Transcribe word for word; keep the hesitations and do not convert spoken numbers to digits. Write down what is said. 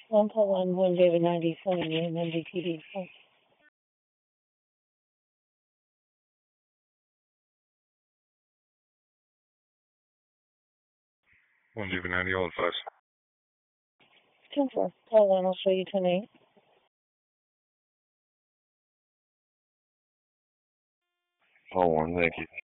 one call one, one David ninety seventy and N D T D. one David ninety, all advice. ten four. Call one, I'll show you ten eight. Call one, thank you.